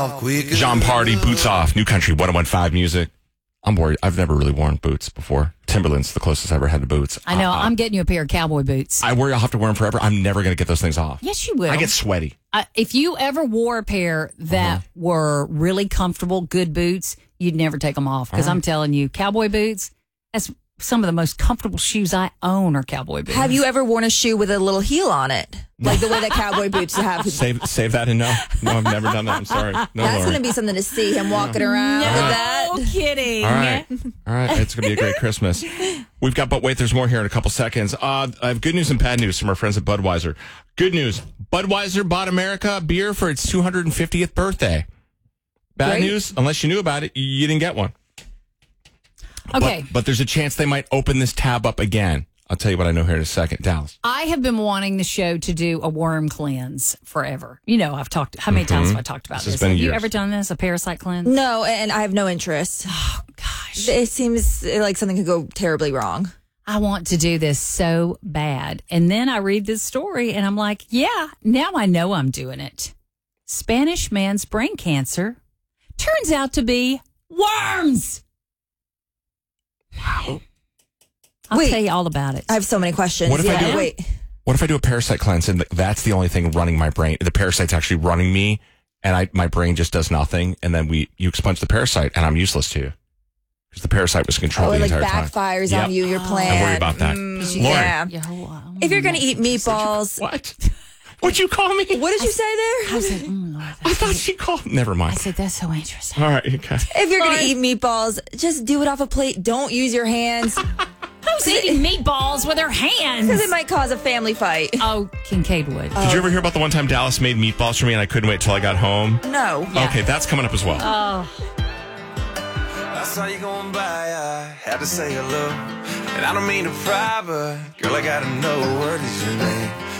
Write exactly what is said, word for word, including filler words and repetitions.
John Party, Boots Off, New Country, one oh one point five Music. I'm worried. I've never really worn boots before. Timberland's the closest I ever had to boots. I know. Uh, I'm getting you a pair of cowboy boots. I worry I'll have to wear them forever. I'm never going to get those things off. Yes, you will. I get sweaty. Uh, if you ever wore a pair that uh-huh. were really comfortable, good boots, you'd never take them off. Because right. I'm telling you, cowboy boots, that's some of the most comfortable shoes I own are cowboy boots. Have you ever worn a shoe with a little heel on it? Like the way that cowboy boots have. Save save that and no. No, I've never done that. I'm sorry. No, That's going to be something to see him walking around no with that. kidding. All right. All right. It's going to be a great Christmas. We've got, but wait, there's more here in a couple seconds. Uh, I have good news and bad news from our friends at Budweiser. Good news. Budweiser bought America beer for its two hundred fiftieth birthday. Bad great. news, unless you knew about it, you didn't get one. Okay. But, but there's a chance they might open this tab up again. I'll tell you what I know here in a second. Dallas. I have been wanting the show to do a worm cleanse forever. You know, I've talked, how many mm-hmm. times have I talked about this? this? Have years. you ever done this, a parasite cleanse? No, and I have no interest. Oh, gosh. It seems like something could go terribly wrong. I want to do this so bad. And then I read this story and I'm like, yeah, now I know I'm doing it. Spanish man's brain cancer turns out to be worms. Wow. I'll wait, tell you all about it. I have so many questions. What if yeah, I do? Wait. What if I do a parasite cleanse and that's the only thing running my brain? The parasite's actually running me, and I my brain just does nothing. And then we you expunge the parasite, and I'm useless to you because the parasite was controlling oh, the like entire backfires time. on yep. you. Your plan. I'm worried about that. Mm, Lauren. yeah. Your whole, oh, if you're going to eat meatballs, what? What'd you call me? What did you say there? I said, mm, Lord, I thought she called. Never mind. I said, that's so interesting. All right, okay. If you're going to eat meatballs, just do it off a plate. Don't use your hands. Who's eating meatballs with their hands? Because it might cause a family fight. Oh, Kincaid would. Did you ever hear about the one time Dallas made meatballs for me and I couldn't wait till I got home? No. Yeah. Okay, that's coming up as well. Oh. I saw you going by, I had to say hello. And I don't mean to pry, but girl, I gotta know what is your name.